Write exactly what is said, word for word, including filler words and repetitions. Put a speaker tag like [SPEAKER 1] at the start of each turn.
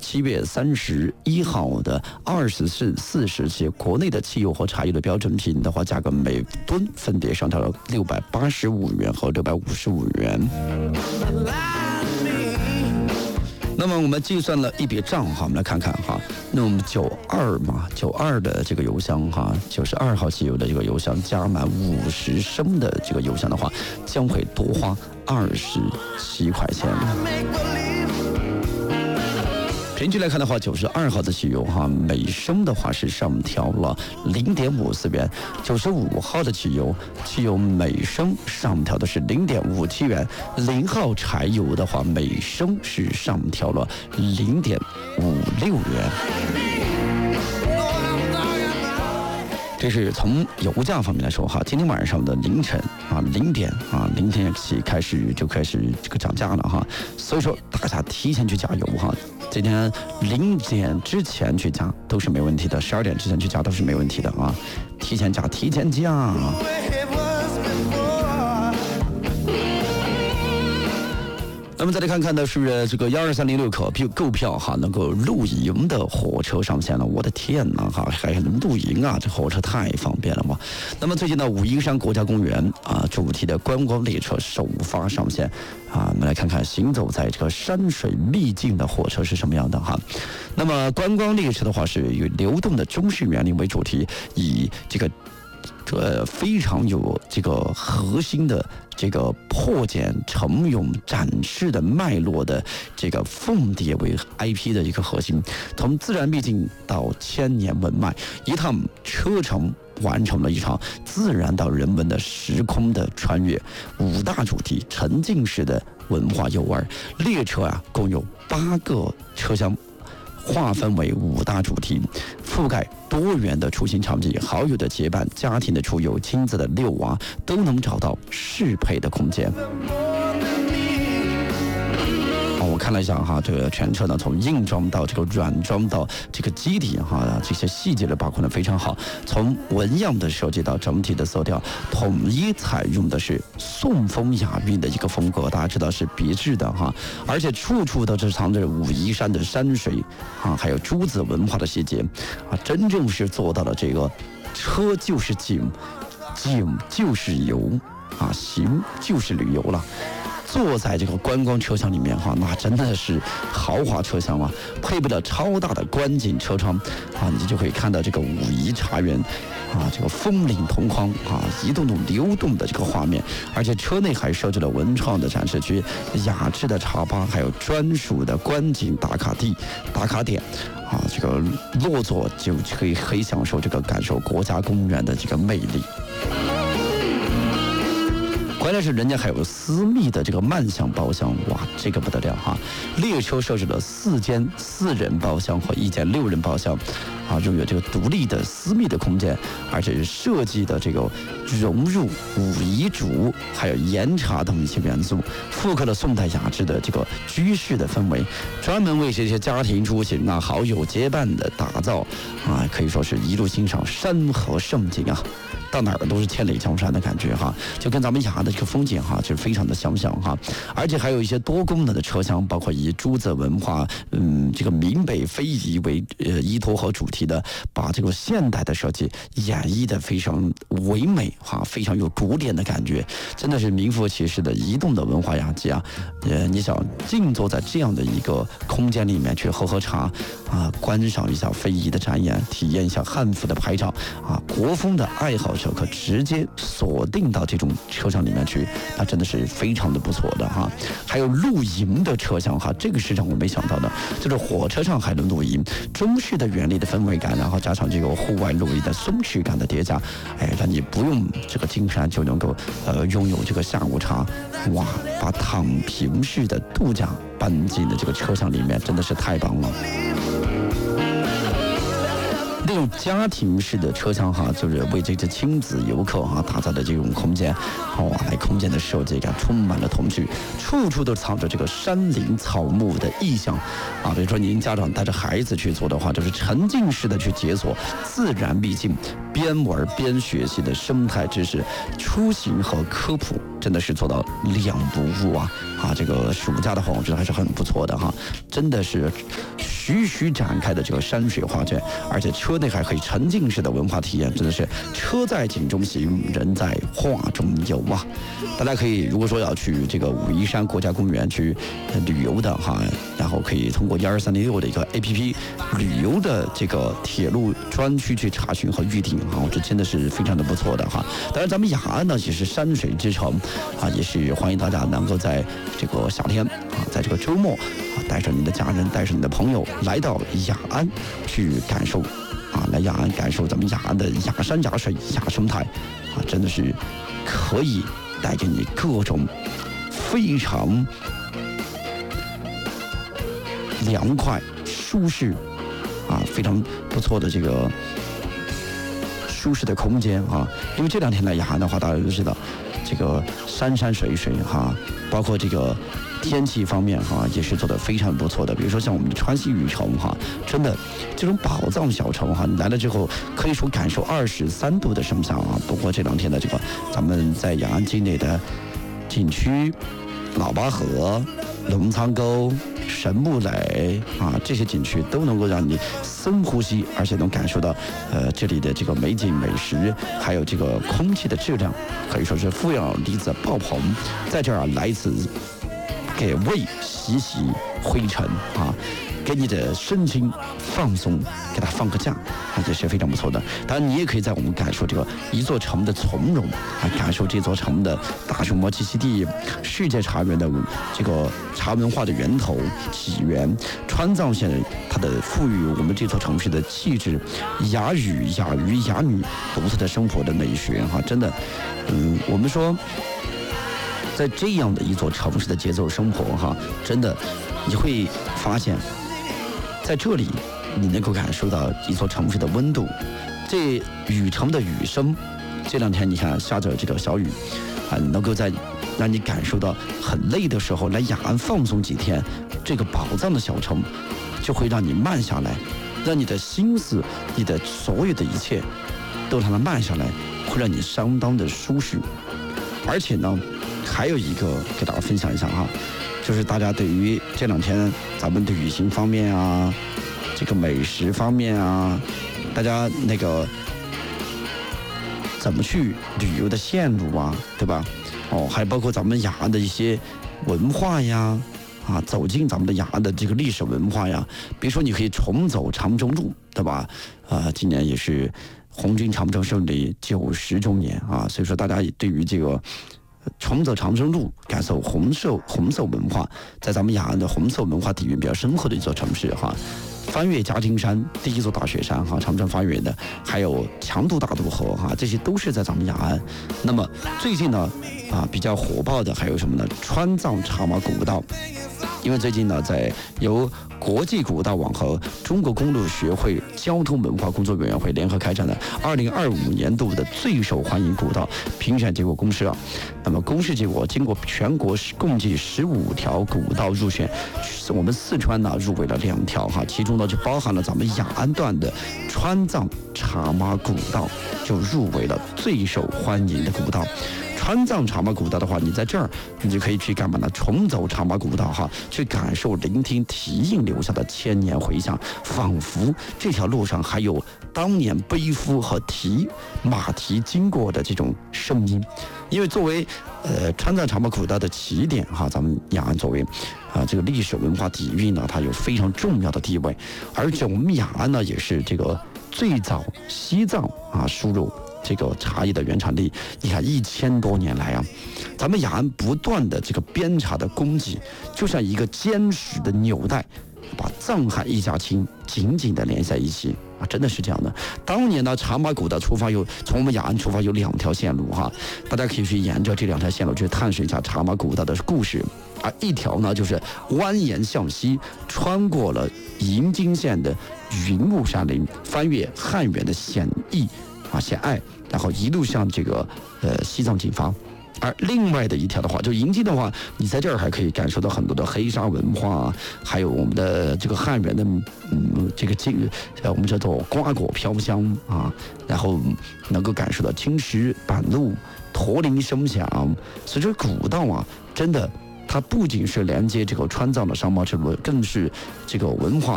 [SPEAKER 1] 七月三十一号的二十四四时起，国内的汽油和柴油的标准品的话，价格每吨分别上调了六百八十五元和六百五十五元。那么我们计算了一笔账哈，我们来看看哈，那我们九二嘛，九二的这个油箱哈，九十二号汽油的这个油箱加满五十升的这个油箱的话，将会多花二十七块钱。平均来看的话，九十二号的汽油哈，每升的话是上调了零点五四元；九十五号的汽油，汽油每升上调的是零点五七元；零号柴油的话，每升是上调了零点五六元。这是从油价方面来说哈，今天晚上的凌晨啊零点啊零点起开始就开始这个涨价了哈，所以说大家提前去加油哈，今天零点之前去加都是没问题的，十二点之前去加都是没问题的啊，提前加提前加。那么再来看看的是这个幺二三零六可购票哈，能够露营的火车上线了，我的天呐哈，还能露营啊，这火车太方便了嘛。那么最近呢，武夷山国家公园啊主题的观光列车首发上线啊，我们来看看行走在这个山水秘境的火车是什么样的哈。那么观光列车的话是以流动的中式园林为主题，以这个这非常有这个核心的这个破茧成蛹展示的脉络的这个凤蝶为 I P 的一个核心，从自然秘境到千年文脉，一趟车程完成了一场自然到人文的时空的穿越，五大主题沉浸式的文化游玩。列车啊共有八个车厢，划分为五大主题，覆盖多元的出行场景，好友的结伴、家庭的出游、亲子的遛娃，都能找到适配的空间。我看了一下哈，这个全车呢，从硬装到这个软装到这个基底哈，这些细节的把控的非常好。从纹样的设计到整体的色调，统一采用的是宋风雅韵的一个风格，大家知道是别致的哈。而且处处都是藏着武夷山的山水啊，还有诸子文化的细节啊，真正是做到了这个车就是景，景就是游啊，行就是旅游了。坐在这个观光车厢里面哈，那真的是豪华车厢啊，配备了超大的观景车窗啊，你就可以看到这个武夷茶园啊，这个风岭同框啊，一栋栋流动的这个画面，而且车内还设置了文创的展示区、雅致的茶吧，还有专属的观景打卡地、打卡点啊，这个落座就可以可以享受这个感受国家公园的这个魅力。关键是人家还有私密的这个慢享包厢，哇，这个不得了哈！列车设置了四间四人包厢和一间六人包厢，啊，拥有这个独立的私密的空间，而且是设计的这个融入武夷竹还有岩茶等一些元素，复刻了宋代雅致的这个居室的氛围，专门为这些家庭出行啊、好友结伴的打造啊，可以说是一路欣赏山河胜景啊。到哪儿都是千里江山的感觉哈，就跟咱们雅的这个风景哈，就是非常的相像哈。而且还有一些多功能的车厢，包括以诸子文化，嗯，这个闽北非遗为呃依托和主题的，把这个现代的设计演绎的非常唯美哈，非常有古典的感觉，真的是名副其实的移动的文化雅集啊。呃，你想静坐在这样的一个空间里面去喝喝茶啊，观赏一下非遗的展演，体验一下汉服的排场啊，国风的爱好者可直接锁定到这种车厢里面去，那真的是非常的不错的哈。还有露营的车厢哈，这个是让我没想到的，就是火车上还能露营，中式的园林的氛围感，然后加上这个户外露营的松弛感的叠加，哎，让你不用这个进山就能够呃拥有这个下午茶，哇，把躺平式的度假搬进了这个车厢里面，真的是太棒了。这种家庭式的车厢哈，就是为这些亲子游客哈打造的这种空间，哇，来空间的设计感充满了童趣，处处都藏着这个山林草木的意象啊。比如说您家长带着孩子去做的话，就是沉浸式的去解锁自然秘境，边玩边学习的生态知识，出行和科普真的是做到两不误啊啊！这个暑假的话，我觉得还是很不错的哈，真的是。 徐徐展开的这个山水画卷，而且车内还可以沉浸式的文化体验，真的是车在景中行，人在画中游啊！大家可以如果说要去这个武夷山国家公园去旅游的哈，然后可以通过一二三零六的一个 A P P 旅游的这个铁路专区去查询和预订哈，这真的是非常的不错的哈。当然，咱们雅安呢也是山水之城啊，也是欢迎大家能够在这个夏天啊，在这个周末啊，带着你的家人，带着你的朋友来到雅安去感受啊，来雅安感受咱们雅安的雅山雅水雅生态啊，真的是可以带给你各种非常凉快、舒适啊，非常不错的这个舒适的空间啊。因为这两天来雅安的话，大家都知道，这个山山水水哈，包括这个天气方面哈，也是做得非常不错的。比如说像我们的川西雨城哈，真的这种宝藏小城哈，你来了之后可以说感受二十三度的升降啊。包括这两天的这个咱们在雅安境内的景区，老八河、龙仓沟、神木垒啊，这些景区都能够让你深呼吸，而且能感受到呃这里的这个美景美食，还有这个空气的质量，可以说是负氧离子爆棚。在这儿啊，来一次给胃洗洗灰尘啊，给你的身心放松，给它放个假，啊，这是非常不错的。当然，你也可以在我们感受这个一座城的从容啊，感受这座城的大熊猫栖息地、世界茶园的这个茶文化的源头起源，川藏线它的赋予我们这座城市的气质，雅语、雅鱼、雅女独特的生活的美学哈，真的，嗯，我们说。在这样的一座城市的节奏生活哈，真的你会发现，在这里你能够感受到一座城市的温度。这雨城的雨声，这两天你看下着这个小雨啊，能够在让你感受到很累的时候来雅安放松几天，这个宝藏的小城就会让你慢下来，让你的心思、你的所有的一切都让它慢下来，会让你相当的舒适。而且呢，还有一个给大家分享一下哈，就是大家对于这两天咱们的旅行方面啊，这个美食方面啊，大家那个怎么去旅游的线路啊，对吧？哦，还包括咱们雅安的一些文化呀，啊，走进咱们的雅安的这个历史文化呀。比如说，你可以重走长征路，对吧？啊，今年也是红军长征胜利九十周年啊，所以说大家也对于这个重走长征路，感受红色红色文化，在咱们雅安的红色文化底蕴比较深刻的一座城市哈。翻越夹金山，第一座大雪山哈，长征翻越的，还有强渡大渡河哈，这些都是在咱们雅安。那么最近呢，啊比较火爆的还有什么呢？川藏茶马古道，因为最近呢，在由国际古道网和中国公路学会交通文化工作委员会联合开展的二零二五年度的最受欢迎古道评选结果公示啊。那么公示结果，经过全国共计十五条古道入选，我们四川呢入围了两条哈，其中呢就包含了咱们雅安段的川藏茶马古道，就入围了最受欢迎的古道。川藏茶马古道的话，你在这儿你就可以去干嘛呢？重走茶马古道哈，去感受、聆听蹄印留下的千年回响，仿佛这条路上还有当年背夫和蹄马蹄经过的这种声音。因为作为呃川藏茶马古道的起点哈，咱们雅安作为啊、呃、这个历史文化底蕴呢，它有非常重要的地位，而且我们雅安呢也是这个最早西藏啊输入这个茶叶的原产地。你看一千多年来啊，咱们雅安不断的这个编茶的功绩，就像一个坚实的纽带，把藏汉一家亲紧紧的连在一起啊，真的是这样的。当年呢，茶马古道出发有从我们雅安出发有两条线路哈，大家可以去沿着这两条线路去探索一下茶马古道的故事啊。一条呢就是蜿蜒向西，穿过了银津县的云雾山林，翻越汉源的险隘啊险隘，然后一路向这个呃西藏进发。而另外的一条的话，就银津的话，你在这儿还可以感受到很多的黑沙文化，还有我们的这个汉源的嗯这个金呃我们叫做瓜果飘香啊，然后能够感受到青石板路、驼铃声响。所以这古道啊，真的它不仅是连接这个川藏的商贸之路，更是这个文化